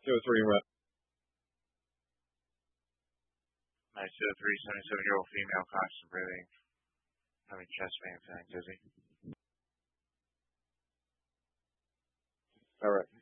203 rep. 203, 77-year-old female, constant breathing, having chest pain, feeling dizzy. All right.